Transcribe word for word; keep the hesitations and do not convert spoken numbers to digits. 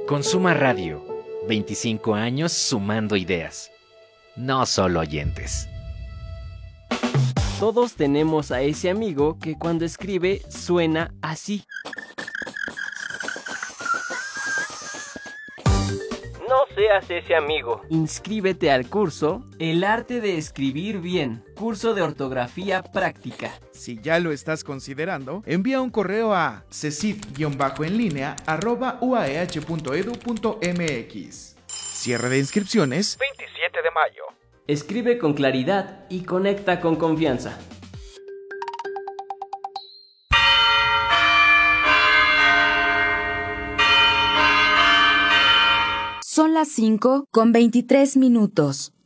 Consuma Radio, veinticinco años sumando ideas, no solo oyentes. Todos tenemos a ese amigo que cuando escribe suena así. No seas ese amigo. Inscríbete al curso El arte de escribir bien, curso de ortografía práctica. Si ya lo estás considerando, envía un correo a cesit-enlinea arroba uaeh punto edu punto mx. Cierre de inscripciones veintisiete de mayo. Escribe con claridad y conecta con confianza. Son las cinco con veintitrés minutos.